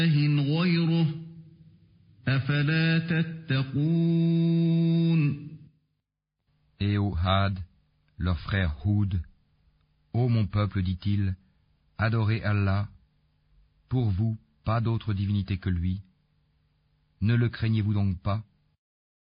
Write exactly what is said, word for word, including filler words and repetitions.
غيره أفلا تتقون. Et au Had, leur frère Houd, ô mon peuple, dit-il, adorez Allah, pour vous pas d'autre divinité que lui, ne le craignez-vous donc pas?